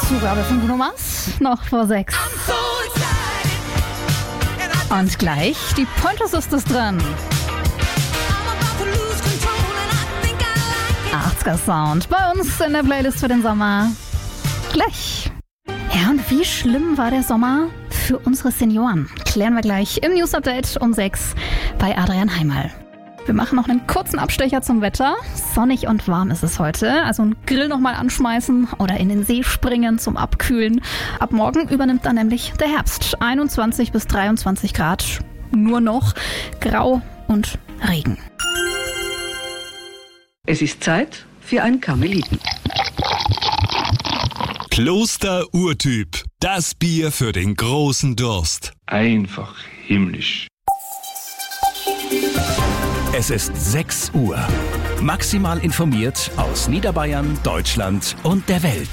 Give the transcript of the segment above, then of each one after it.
Zugabe von Bruno Mars, noch vor 6. Und gleich die Pointer Sisters dran. 80er Sound bei uns in der Playlist für den Sommer. Gleich. Ja, und wie schlimm war der Sommer für unsere Senioren? Klären wir gleich im News Update um 6 bei Adrian Heimal. Wir machen noch einen kurzen Abstecher zum Wetter. Sonnig und warm ist es heute. Also einen Grill nochmal anschmeißen oder in den See springen zum Abkühlen. Ab morgen übernimmt dann nämlich der Herbst. 21 bis 23 Grad. Nur noch grau und Regen. Es ist Zeit für ein Karmeliten. Kloster Urtyp. Das Bier für den großen Durst. Einfach himmlisch. Es ist 6 Uhr. Maximal informiert aus Niederbayern, Deutschland und der Welt.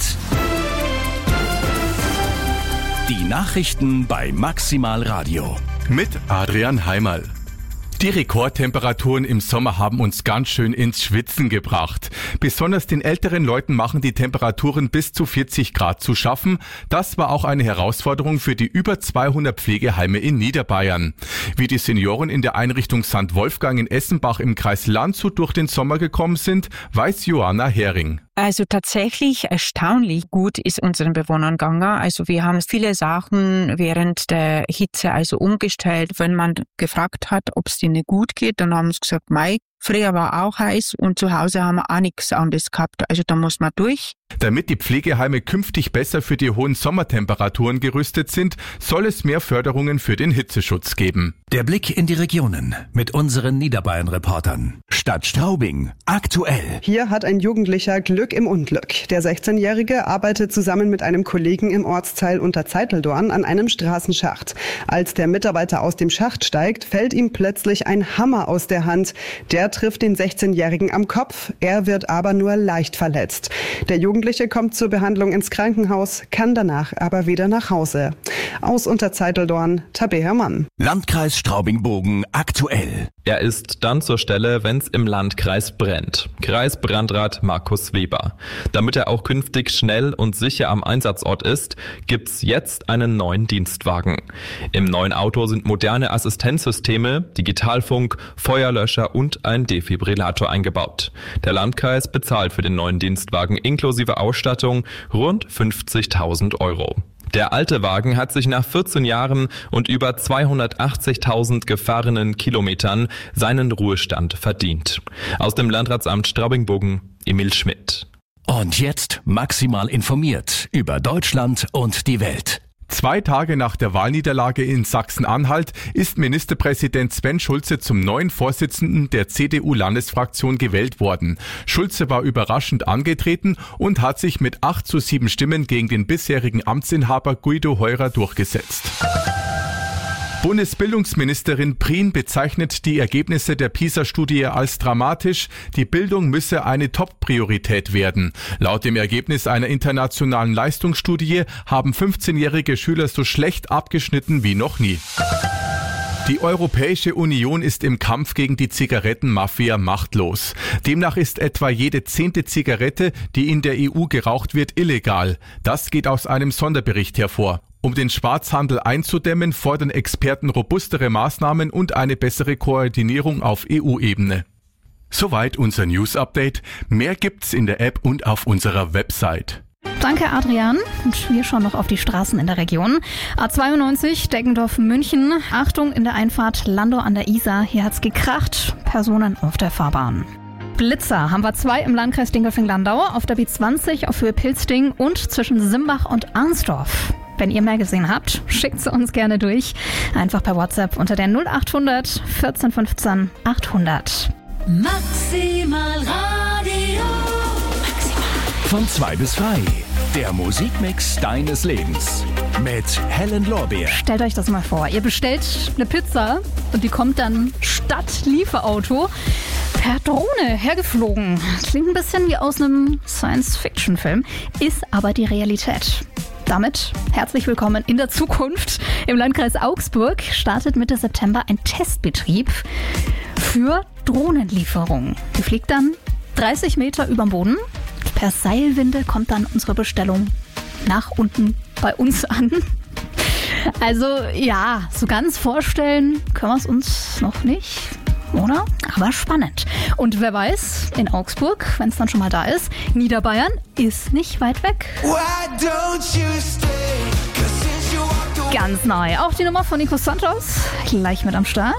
Die Nachrichten bei Maximal Radio. Mit Adrian Heimal. Die Rekordtemperaturen im Sommer haben uns ganz schön ins Schwitzen gebracht. Besonders den älteren Leuten machen die Temperaturen bis zu 40 Grad zu schaffen. Das war auch eine Herausforderung für die über 200 Pflegeheime in Niederbayern. Wie die Senioren in der Einrichtung St. Wolfgang in Essenbach im Kreis Landshut durch den Sommer gekommen sind, weiß Johanna Hering. Also tatsächlich erstaunlich gut ist unseren Bewohnern gegangen. Also wir haben viele Sachen während der Hitze umgestellt. Wenn man gefragt hat, ob es denen gut geht, dann haben sie gesagt, mei, früher war auch heiß und zu Hause haben wir auch nichts anderes gehabt. Also da muss man durch. Damit die Pflegeheime künftig besser für die hohen Sommertemperaturen gerüstet sind, soll es mehr Förderungen für den Hitzeschutz geben. Der Blick in die Regionen mit unseren Niederbayern-Reportern. Stadt Straubing, aktuell. Hier hat ein Jugendlicher Glück im Unglück. Der 16-Jährige arbeitet zusammen mit einem Kollegen im Ortsteil Unterzeiteldorn an einem Straßenschacht. Als der Mitarbeiter aus dem Schacht steigt, fällt ihm plötzlich ein Hammer aus der Hand. Der trifft den 16-Jährigen am Kopf, er wird aber nur leicht verletzt. Der Jugendliche kommt zur Behandlung ins Krankenhaus, kann danach aber wieder nach Hause. Aus Unterzeiteldorn, Tabea Mann. Landkreis Straubing-Bogen, aktuell. Er ist dann zur Stelle, wenn es im Landkreis brennt. Kreisbrandrat Markus Weber. Damit er auch künftig schnell und sicher am Einsatzort ist, gibt's jetzt einen neuen Dienstwagen. Im neuen Auto sind moderne Assistenzsysteme, Digitalfunk, Feuerlöscher und ein Defibrillator eingebaut. Der Landkreis bezahlt für den neuen Dienstwagen inklusive Ausstattung rund 50.000 €. Der alte Wagen hat sich nach 14 Jahren und über 280.000 gefahrenen Kilometern seinen Ruhestand verdient. Aus dem Landratsamt Straubing-Bogen, Emil Schmidt. Und jetzt maximal informiert über Deutschland und die Welt. 2 Tage nach der Wahlniederlage in Sachsen-Anhalt ist Ministerpräsident Sven Schulze zum neuen Vorsitzenden der CDU-Landesfraktion gewählt worden. Schulze war überraschend angetreten und hat sich mit 8:7 Stimmen gegen den bisherigen Amtsinhaber Guido Heurer durchgesetzt. Bundesbildungsministerin Prien bezeichnet die Ergebnisse der PISA-Studie als dramatisch. Die Bildung müsse eine Top-Priorität werden. Laut dem Ergebnis einer internationalen Leistungsstudie haben 15-jährige Schüler so schlecht abgeschnitten wie noch nie. Die Europäische Union ist im Kampf gegen die Zigarettenmafia machtlos. Demnach ist etwa jede 10. Zigarette, die in der EU geraucht wird, illegal. Das geht aus einem Sonderbericht hervor. Um den Schwarzhandel einzudämmen, fordern Experten robustere Maßnahmen und eine bessere Koordinierung auf EU-Ebene. Soweit unser News-Update. Mehr gibt's in der App und auf unserer Website. Danke, Adrian. Und wir schauen noch auf die Straßen in der Region. A92, Deggendorf-München. Achtung, in der Einfahrt Landau an der Isar. Hier hat's gekracht. Personen auf der Fahrbahn. Blitzer haben wir 2 im Landkreis Dingolfing-Landau, auf der B20 auf Höhe Pilzding und zwischen Simbach und Arnsdorf. Wenn ihr mehr gesehen habt, schickt sie uns gerne durch. Einfach per WhatsApp unter der 0800 14 15 800. Maximal Radio. Von 2 bis 3. Der Musikmix deines Lebens. Mit Helen Lorbeer. Stellt euch das mal vor. Ihr bestellt eine Pizza und die kommt dann statt Lieferauto per Drohne hergeflogen. Klingt ein bisschen wie aus einem Science-Fiction-Film, ist aber die Realität. Damit herzlich willkommen in der Zukunft. Im Landkreis Augsburg startet Mitte September ein Testbetrieb für Drohnenlieferung. Die fliegt dann 30 Meter überm Boden. Per Seilwinde kommt dann unsere Bestellung nach unten bei uns an. Also ja, so ganz vorstellen können wir es uns noch nicht, oder? Aber spannend. Und wer weiß, in Augsburg, wenn es dann schon mal da ist, Niederbayern ist nicht weit weg. Ganz neu. Auch die Nummer von Nico Santos, gleich mit am Start.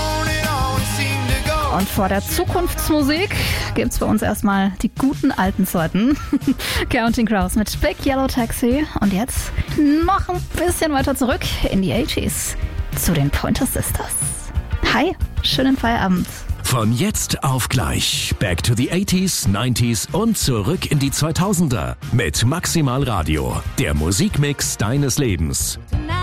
Und vor der Zukunftsmusik gibt's bei uns erstmal die guten alten Zeiten. Counting Crows mit Big Yellow Taxi. Und jetzt noch ein bisschen weiter zurück in die 80s zu den Pointer Sisters. Hi, schönen Feierabend. Von jetzt auf gleich. Back to the 80s, 90s und zurück in die 2000er. Mit Maximal Radio. Der Musikmix deines Lebens. Tonight